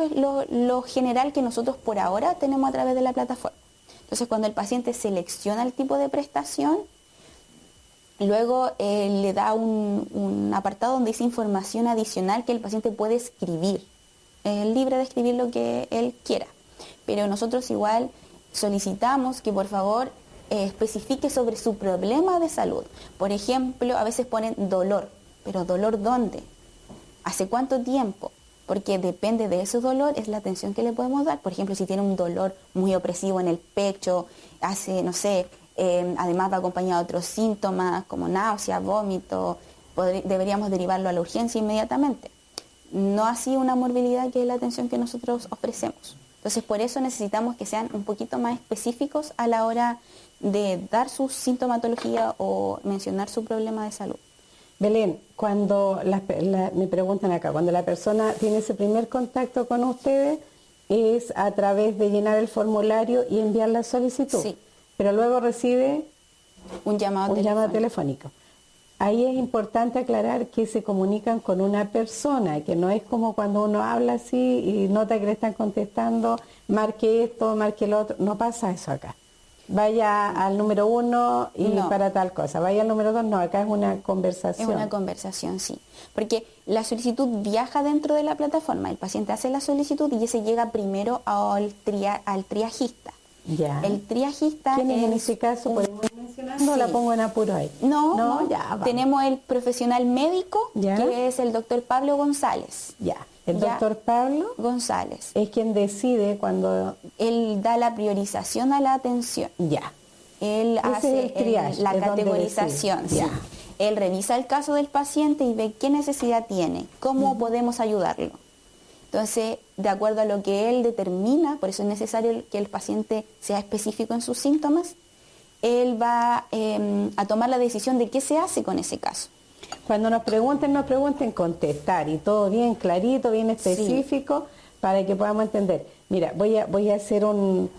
es lo general que nosotros por ahora tenemos a través de la plataforma. Entonces, cuando el paciente selecciona el tipo de prestación, luego le da un apartado donde dice información adicional que el paciente puede escribir. Es libre de escribir lo que él quiera. Pero nosotros igual solicitamos que por favor especifique sobre su problema de salud. Por ejemplo, a veces ponen dolor. ¿Pero dolor dónde? ¿Hace cuánto tiempo? Porque depende de ese dolor, es la atención que le podemos dar. Por ejemplo, si tiene un dolor muy opresivo en el pecho, además va acompañado de otros síntomas como náusea, vómito, deberíamos derivarlo a la urgencia inmediatamente. No así una morbilidad que es la atención que nosotros ofrecemos. Entonces, por eso necesitamos que sean un poquito más específicos a la hora de dar su sintomatología o mencionar su problema de salud. Belén, cuando me preguntan acá, cuando la persona tiene ese primer contacto con ustedes, es a través de llenar el formulario y enviar la solicitud. Sí. Pero luego recibe un llamado telefónico. Ahí es importante aclarar que se comunican con una persona, que no es como cuando uno habla así y nota que le están contestando, marque esto, marque lo otro. No pasa eso acá. Vaya al número 1 y no, para tal cosa. Vaya al número 2, no, acá es una conversación. Es una conversación, sí. Porque la solicitud viaja dentro de la plataforma. El paciente hace la solicitud y ese llega primero al triajista. Ya. El triajista ¿Quién es en ese caso? ¿Podemos ir mencionando o la pongo en apuro ahí? No, ya vamos. Tenemos el profesional médico, ¿ya? Que es el doctor Pablo González. Ya. El doctor Pablo González es quien decide cuando... Él da la priorización a la atención. Ya. Él hace el triage, la categorización. Sí. Ya. Él revisa el caso del paciente y ve qué necesidad tiene, cómo podemos ayudarlo. Entonces, de acuerdo a lo que él determina, por eso es necesario que el paciente sea específico en sus síntomas, él va a tomar la decisión de qué se hace con ese caso. Cuando nos pregunten, contestar y todo bien clarito, bien específico, sí, para que podamos entender. Mira, voy a hacer un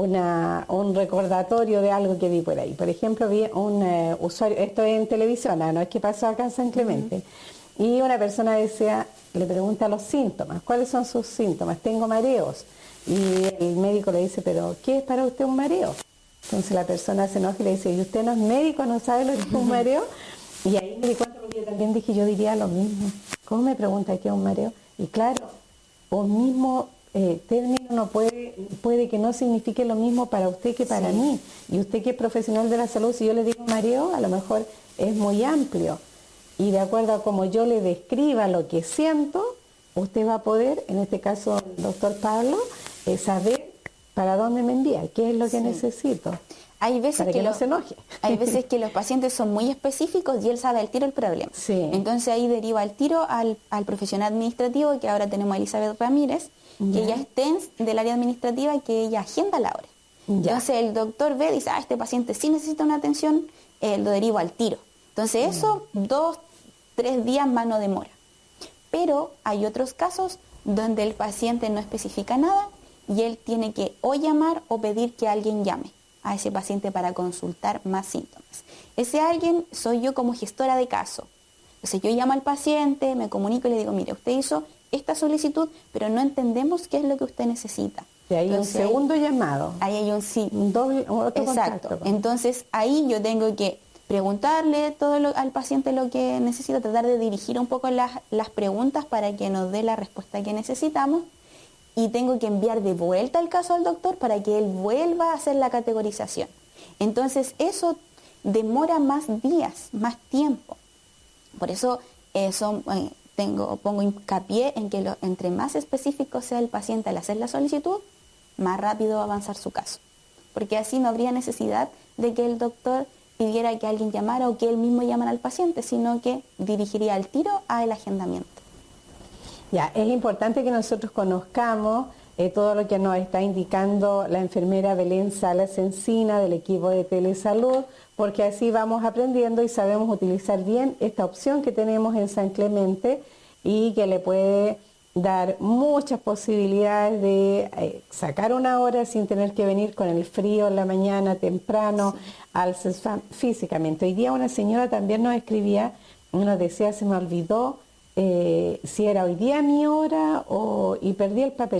recordatorio de algo que vi por ahí. Por ejemplo, vi un usuario, esto es en televisión, no es que pasó acá en San Clemente, y una persona le pregunta los síntomas, ¿cuáles son sus síntomas? Tengo mareos. Y el médico le dice, ¿pero qué es para usted un mareo? Entonces la persona se enoja y le dice, ¿y usted no es médico, no sabe lo que es un mareo? Y ahí me di cuenta porque yo también dije, yo diría lo mismo. ¿Cómo me pregunta qué es un mareo? Y claro, un mismo término no puede que no signifique lo mismo para usted que para mí. Y usted que es profesional de la salud, si yo le digo mareo, a lo mejor es muy amplio. Y de acuerdo a cómo yo le describa lo que siento, usted va a poder, en este caso el doctor Pablo, saber para dónde me envía, qué es lo que necesito. Hay veces para que no se enoje. Hay veces que los pacientes son muy específicos y él sabe al tiro el problema. Sí. Entonces ahí deriva al tiro al profesional administrativo, que ahora tenemos a Elizabeth Ramírez, que ella es TENS del área administrativa y que ella agenda la hora. Entonces el doctor ve, dice, este paciente sí necesita una atención, lo deriva al tiro. Entonces eso, 2, 3 días más no demora. Pero hay otros casos donde el paciente no especifica nada y él tiene que o llamar o pedir que alguien llame a ese paciente para consultar más síntomas. Ese alguien soy yo como gestora de caso. Entonces yo llamo al paciente, me comunico y le digo, mire, usted hizo esta solicitud, pero no entendemos qué es lo que usted necesita. Y hay un segundo llamado. Ahí hay un doble, otro exacto. Contacto. Entonces ahí yo tengo que preguntarle al paciente lo que necesita, tratar de dirigir un poco las preguntas para que nos dé la respuesta que necesitamos. Y tengo que enviar de vuelta el caso al doctor para que él vuelva a hacer la categorización. Entonces demora más días, más tiempo. Por eso pongo hincapié en que entre más específico sea el paciente al hacer la solicitud, más rápido va a avanzar su caso. Porque así no habría necesidad de que el doctor pidiera que alguien llamara o que él mismo llamara al paciente, sino que dirigiría al tiro al agendamiento. Ya, es importante que nosotros conozcamos todo lo que nos está indicando la enfermera Belén Salas Encina del equipo de Telesalud, porque así vamos aprendiendo y sabemos utilizar bien esta opción que tenemos en San Clemente y que le puede dar muchas posibilidades de sacar una hora sin tener que venir con el frío en la mañana temprano al CESFAM físicamente. Hoy día una señora también nos escribía, nos decía, se me olvidó si era hoy día mi hora y perdí el papel.